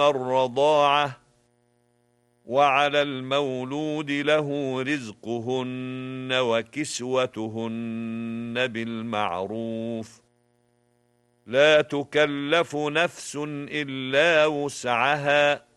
الرضاعة وعلى المولود له رزقهن وكسوتهن بالمعروف لا تكلف نفس إلا وسعها